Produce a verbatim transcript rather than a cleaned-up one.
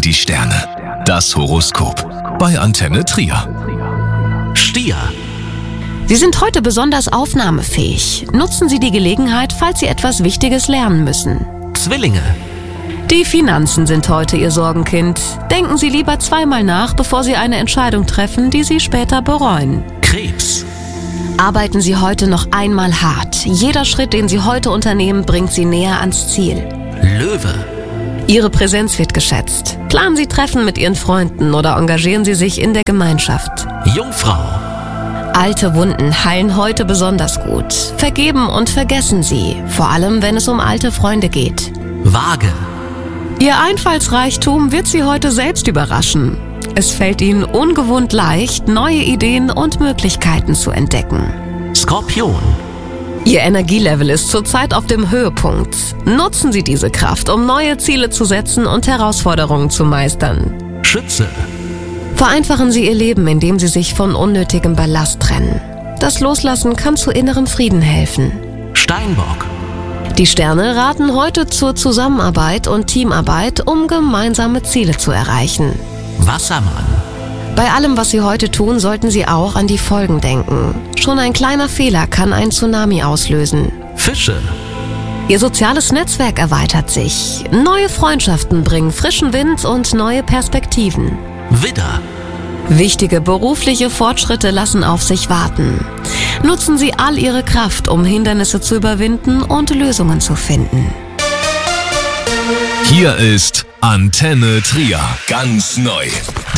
die Sterne. Das Horoskop bei Antenne Trier. Stier. Sie sind heute besonders aufnahmefähig. Nutzen Sie die Gelegenheit, falls Sie etwas Wichtiges lernen müssen. Zwillinge. Die Finanzen sind heute Ihr Sorgenkind. Denken Sie lieber zweimal nach, bevor Sie eine Entscheidung treffen, die Sie später bereuen. Krebs. Arbeiten Sie heute noch einmal hart. Jeder Schritt, den Sie heute unternehmen, bringt Sie näher ans Ziel. Löwe. Ihre Präsenz wird geschätzt. Planen Sie Treffen mit Ihren Freunden oder engagieren Sie sich in der Gemeinschaft. Jungfrau. Alte Wunden heilen heute besonders gut. Vergeben und vergessen Sie, vor allem wenn es um alte Freunde geht. Waage. Ihr Einfallsreichtum wird Sie heute selbst überraschen. Es fällt Ihnen ungewohnt leicht, neue Ideen und Möglichkeiten zu entdecken. Skorpion. Ihr Energielevel ist zurzeit auf dem Höhepunkt. Nutzen Sie diese Kraft, um neue Ziele zu setzen und Herausforderungen zu meistern. Schütze. Vereinfachen Sie Ihr Leben, indem Sie sich von unnötigem Ballast trennen. Das Loslassen kann zu innerem Frieden helfen. Steinbock. Die Sterne raten heute zur Zusammenarbeit und Teamarbeit, um gemeinsame Ziele zu erreichen. Wassermann. Bei allem, was Sie heute tun, sollten Sie auch an die Folgen denken. Schon ein kleiner Fehler kann einen Tsunami auslösen. Fische. Ihr soziales Netzwerk erweitert sich. Neue Freundschaften bringen frischen Wind und neue Perspektiven. Widder. Wichtige berufliche Fortschritte lassen auf sich warten. Nutzen Sie all Ihre Kraft, um Hindernisse zu überwinden und Lösungen zu finden. Hier ist Antenne Trier. Ganz neu.